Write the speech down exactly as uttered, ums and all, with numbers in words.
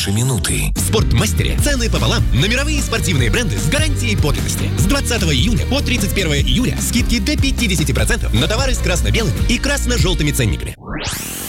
ваши минуты. В Спортмастере цены пополам на мировые спортивные бренды с гарантией подлинности. С двадцатого июня по тридцать первое июля скидки до пятьдесят процентов на товары с красно-белыми и красно-желтыми ценниками.